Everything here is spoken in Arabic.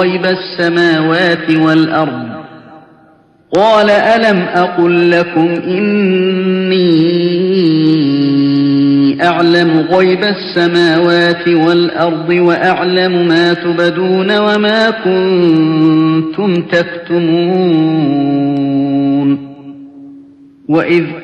غيب السماوات والأرض قال ألم أقل لكم إني أعلم غيب السماوات والأرض وأعلم ما تبدون وما كنتم تكتمون وإذ